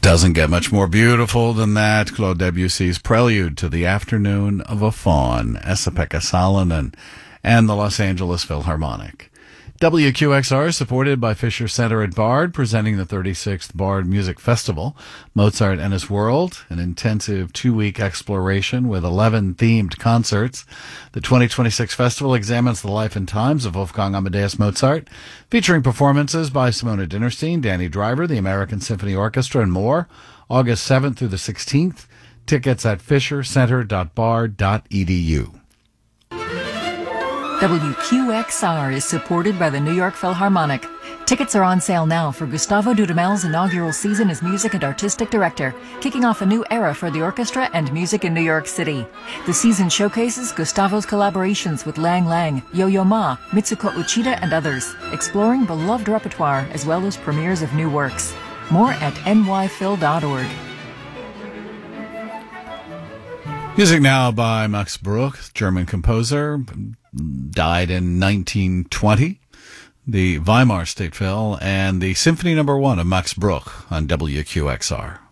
Doesn't get much more beautiful than that. Claude Debussy's Prelude to the Afternoon of a Faun, Esa-Pekka Salonen, and the Los Angeles Philharmonic. WQXR is supported by Fisher Center at Bard, presenting the 36th Bard Music Festival, Mozart and His World, an intensive 2-week exploration with 11 themed concerts. The 2026 festival examines the life and times of Wolfgang Amadeus Mozart, featuring performances by Simona Dinnerstein, Danny Driver, the American Symphony Orchestra, and more. August 7th through the 16th. Tickets at fishercenter.bard.edu. WQXR is supported by the New York Philharmonic. Tickets are on sale now for Gustavo Dudamel's inaugural season as music and artistic director, kicking off a new era for the orchestra and music in New York City. The season showcases Gustavo's collaborations with Lang Lang, Yo-Yo Ma, Mitsuko Uchida, and others, exploring beloved repertoire as well as premieres of new works. More at nyphil.org. Music now by Max Bruch, German composer, died in 1920. The Weimar State Phil and the Symphony No. 1 of Max Bruch on WQXR.